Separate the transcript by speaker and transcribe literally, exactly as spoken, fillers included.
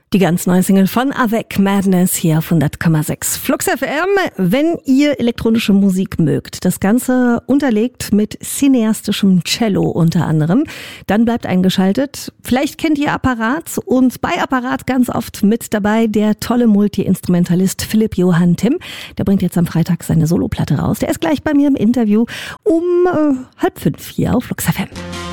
Speaker 1: Die ganz neue Single von Avec Madness hier auf hundert Komma sechs Flux F M. Wenn ihr elektronische Musik mögt, das Ganze unterlegt mit cineastischem Cello unter anderem, dann bleibt eingeschaltet. Vielleicht kennt ihr Apparat und bei Apparat ganz oft mit dabei der tolle Multi-Instrumentalist Philipp Johann Timm. Der bringt jetzt am Freitag seine Soloplatte raus. Der ist gleich bei mir im Interview um äh, halb fünf hier auf Flux F M.